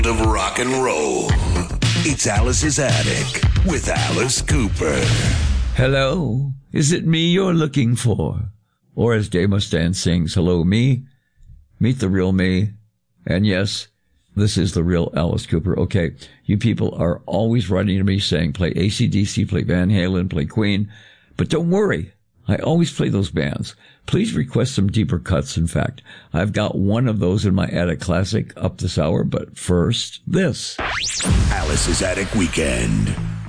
of rock and roll. It's Alice's Attic with Alice Cooper. Hello, is it me you're looking for? Or as Dave Mustaine sings, hello me, meet the real me. And yes, this is the real Alice Cooper. Okay, you people are always writing to me saying, play AC/DC, play Van Halen, play Queen. But don't worry, I always play those bands. Please request some deeper cuts. In fact, I've got one of those in my Attic Classic up this hour. But first, this. Alice's Attic Weekend.